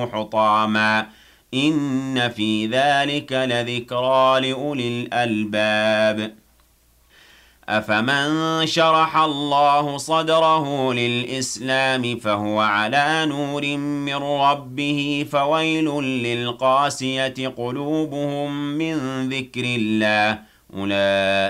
حطاما إن في ذلك لذكرى لأولي الألباب أفمن شرح الله صدره للإسلام فهو على نور من ربه فويل للقاسية قلوبهم من ذكر الله أولئك